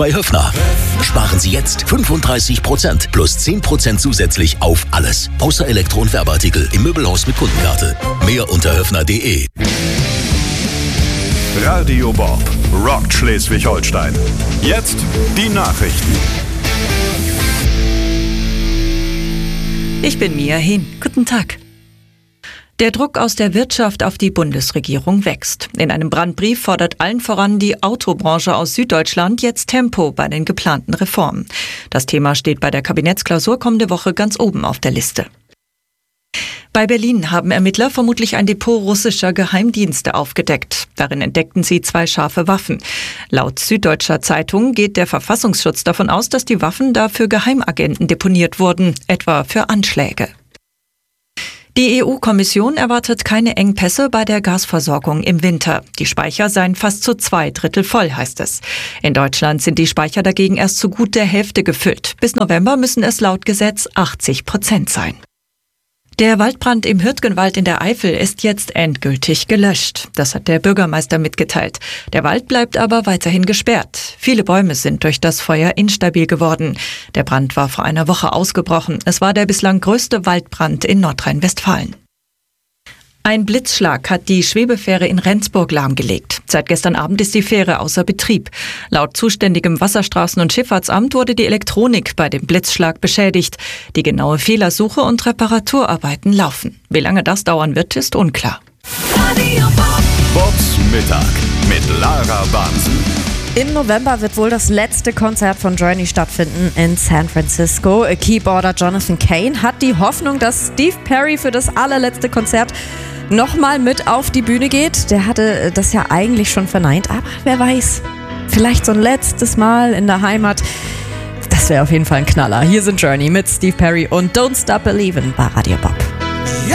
Bei Höffner sparen Sie jetzt 35% plus 10% zusätzlich auf alles. Außer Elektro- und Werbeartikel im Möbelhaus mit Kundenkarte. Mehr unter höffner.de. Radio Bob rockt Schleswig-Holstein. Jetzt die Nachrichten. Ich bin Mia Hehn. Guten Tag. Der Druck aus der Wirtschaft auf die Bundesregierung wächst. In einem Brandbrief fordert allen voran die Autobranche aus Süddeutschland jetzt Tempo bei den geplanten Reformen. Das Thema steht bei der Kabinettsklausur kommende Woche ganz oben auf der Liste. Bei Berlin haben Ermittler vermutlich ein Depot russischer Geheimdienste aufgedeckt. Darin entdeckten sie 2 scharfe Waffen. Laut Süddeutscher Zeitung geht der Verfassungsschutz davon aus, dass die Waffen da für Geheimagenten deponiert wurden, etwa für Anschläge. Die EU-Kommission erwartet keine Engpässe bei der Gasversorgung im Winter. Die Speicher seien fast zu 2/3 voll, heißt es. In Deutschland sind die Speicher dagegen erst zu gut der Hälfte gefüllt. Bis November müssen es laut Gesetz 80% sein. Der Waldbrand im Hürtgenwald in der Eifel ist jetzt endgültig gelöscht. Das hat der Bürgermeister mitgeteilt. Der Wald bleibt aber weiterhin gesperrt. Viele Bäume sind durch das Feuer instabil geworden. Der Brand war vor einer Woche ausgebrochen. Es war der bislang größte Waldbrand in Nordrhein-Westfalen. Ein Blitzschlag hat die Schwebefähre in Rendsburg lahmgelegt. Seit gestern Abend ist die Fähre außer Betrieb. Laut zuständigem Wasserstraßen- und Schifffahrtsamt wurde die Elektronik bei dem Blitzschlag beschädigt. Die genaue Fehlersuche und Reparaturarbeiten laufen. Wie lange das dauern wird, ist unklar. Bobs Mittag mit Lara Bansen. Im November wird wohl das letzte Konzert von Journey stattfinden in San Francisco. Keyboarder Jonathan Cain hat die Hoffnung, dass Steve Perry für das allerletzte Konzert nochmal mit auf die Bühne geht. Der hatte das ja eigentlich schon verneint, aber wer weiß, vielleicht so ein letztes Mal in der Heimat. Das wäre auf jeden Fall ein Knaller. Hier sind Journey mit Steve Perry und Don't Stop Believin' bei Radio Bob.